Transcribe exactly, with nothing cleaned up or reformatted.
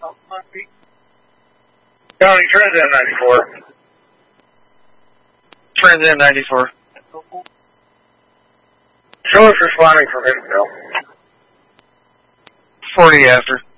County Trans Am ninety-four. Trans Am ninety-four. Show us responding from Hicksville. forty after.